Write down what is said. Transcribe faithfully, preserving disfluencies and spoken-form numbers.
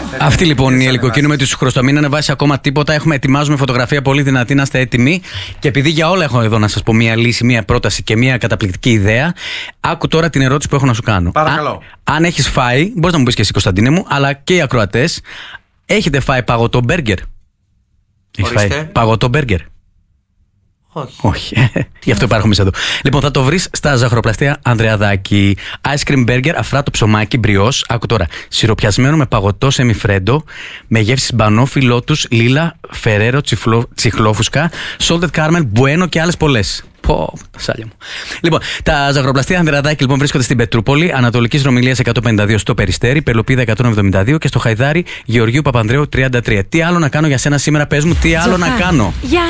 Αυτή λοιπόν η Ελικοκίνου με του Χρωστό. Μην ανεβάσει ακόμα τίποτα. Έχουμε, ετοιμάζουμε φωτογραφία πολύ δυνατή, να είστε έτοιμοι. Και επειδή για όλα έχω εδώ να σας πω μία λύση, μία πρόταση και μία καταπληκτική ιδέα, άκου τώρα την ερώτηση που έχω να σου κάνω. Παρακαλώ. Α, αν έχεις φάει, μπορείς να μου πεις και εσύ, Κωνσταντίνε μου, αλλά και οι ακροατές, έχετε φάει παγωτό μπέργκερ? Έχεις φάει παγωτό μπέργκερ? Όχι. Όχι. Γι' αυτό υπάρχουμε εδώ. Λοιπόν, θα το βρεις στα ζαχαροπλαστεία Ανδρεαδάκη. Ice cream burger, αφράτο ψωμάκι, μπριός. Άκου τώρα. Σιροπιασμένο με παγωτό σεμιφρέντο, με γεύσεις μπανόφι, λότους, λίλα, φερέρο, τσιχλόφουσκα, salted caramel, μπουένο και άλλες πολλές. Πω, τα σάλια μου. Λοιπόν, τα ζαχαροπλαστεία Ανδρεαδάκη λοιπόν βρίσκονται στην Πετρούπολη, Ανατολικής Ρωμυλίας εκατόν πενήντα δύο στο Περιστέρι, Πελοπίδα εκατόν εβδομήντα δύο και στο Χαϊδάρι Γεωργίου Παπανδρέου τριάντα τρία. Τι άλλο να κάνω για σένα σήμερα, πες μου, τι άλλο να κάνω?